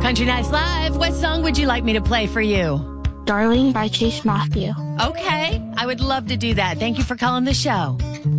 Country Nights Live, what song would you like me to play for you? Darling by Chase Matthew. Okay, I would love to do that. Thank you for calling the show.